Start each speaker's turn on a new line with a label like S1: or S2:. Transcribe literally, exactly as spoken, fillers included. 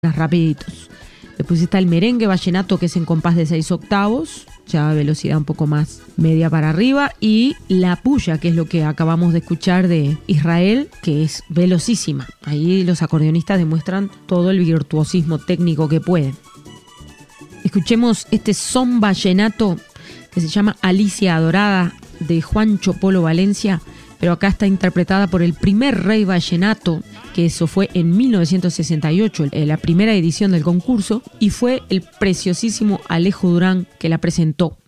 S1: rapiditos. Después está el merengue vallenato, que es en compás de seis octavos, ya a velocidad un poco más media para arriba, y la puya, que es lo que acabamos de escuchar de Israel, que es velocísima. Ahí los acordeonistas demuestran todo el virtuosismo técnico que pueden. Escuchemos este son vallenato que se llama Alicia Adorada, de Juancho Polo Valencia, pero acá está interpretada por el primer rey vallenato, que eso fue en mil novecientos sesenta y ocho, la primera edición del concurso, y fue el preciosísimo Alejo Durán que la presentó.